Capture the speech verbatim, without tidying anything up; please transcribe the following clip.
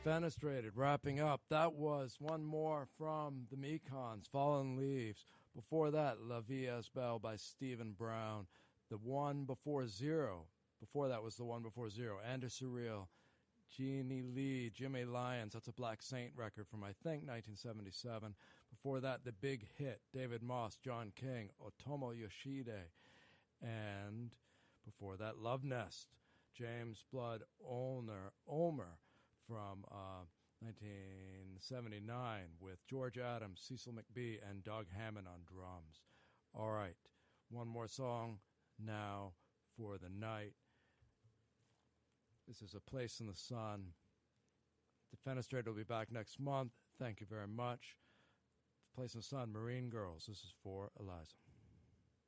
Defenestrated, wrapping up. That was one more from the Mekons, Fallen Leaves. Before that, La Vie est Belle by Stephen Brown. The one before Zero. Before that was the one before Zero. Andrew Surreal, Jeannie Lee, Jimmy Lyons. That's a Black Saint record from, I think, nineteen seventy-seven. Before that, the big hit, David Moss, John King, Otomo Yoshide. And before that, Love Nest, James Blood Ulmer, Ulmer from uh, nineteen seventy-nine with George Adams, Cecil McBee, and Doug Hammond on drums. All right, one more song now for the night. This is A Place in the Sun. Defenestrated will be back next month. Thank you very much. Place in the Sun, Marine Girls. This is for Eliza.